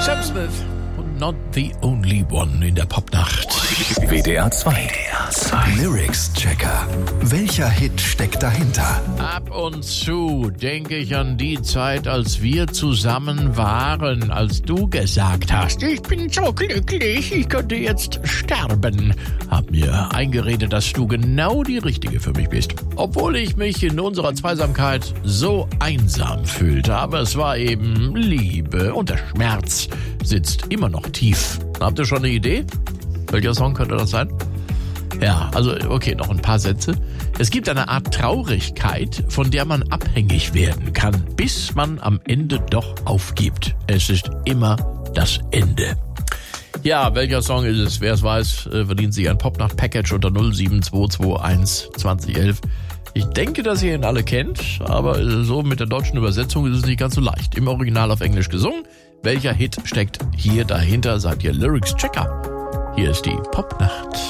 Sam Smith und Not the Only One in der Popnacht. WDR 2. Lyrics Checker. Welcher Hit steckt dahinter? Ab und zu denke ich an die Zeit, als wir zusammen waren, als du gesagt hast, ich bin so glücklich, ich könnte jetzt sterben. Hab mir eingeredet, dass du genau die Richtige für mich bist. Obwohl ich mich in unserer Zweisamkeit so einsam fühlte, aber es war eben Liebe und der Schmerz sitzt immer noch tief. Habt ihr schon eine Idee? Welcher Song könnte das sein? Ja, also okay, noch ein paar Sätze. Es gibt eine Art Traurigkeit, von der man abhängig werden kann, bis man am Ende doch aufgibt. Es ist immer das Ende. Ja, welcher Song ist es? Wer es weiß, verdient sich ein Popnacht-Package unter 07221 2011. Ich denke, dass ihr ihn alle kennt, aber so mit der deutschen Übersetzung ist es nicht ganz so leicht. Im Original auf Englisch gesungen. Welcher Hit steckt hier dahinter? Sagt ihr Lyrics Checker. Hier ist die Popnacht.